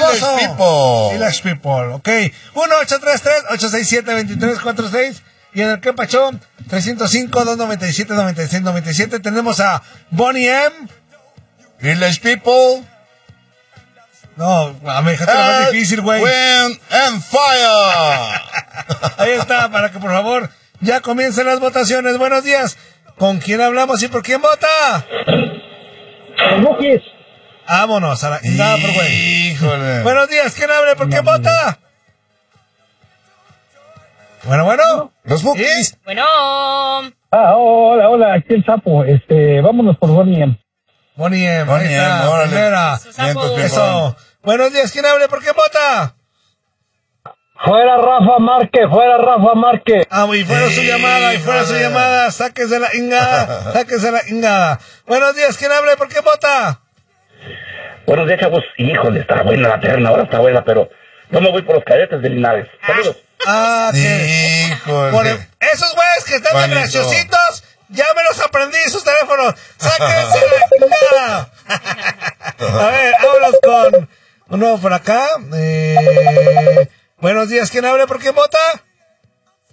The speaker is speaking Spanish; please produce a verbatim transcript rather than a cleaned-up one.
Village People. Village People, ok. uno ocho tres tres, ocho seis siete, dos tres cuatro seis. Y en el que Pacho, trescientos cinco, doscientos noventa y siete, noventa y seis, noventa y siete. Tenemos a Bonnie M. Village People. No, me dejaste lo más difícil, güey. Wind and Fire. Ahí está, para que por favor ya comiencen las votaciones. Buenos días. ¿Con quién hablamos y por quién vota? Bukis. Vámonos a la ingada por güey. Híjole. Buenos días, ¿quién habla y por quién vota? Bueno, bueno. Los Bukis. Bueno. Ah, hola, hola, aquí el sapo. Este, vámonos por Bonnie M. Bonnie M. Bonnie ahí M, está, órale. primera. Eso, sapo. Eso. Buenos días, ¿quién habla y por quién vota? Fuera Rafa Márquez, fuera Rafa Márquez. Ah, y fuera su llamada, y fuera su Híjole. llamada. Sáquese la ingada, sáquese la ingada. Buenos días, ¿quién habla y por qué vota? Buenos días, chavos. Híjole, está buena la terna, ahora está buena, pero yo me voy por los cadetes de Linares. Saludos. Ah, que Híjole. por el- esos güeyes que están de Manito. graciositos, ya me los aprendí sus teléfonos. Sáquense la ingada. A ver, vámonos con uno por acá. Eh, buenos días, ¿quién habla y por qué vota?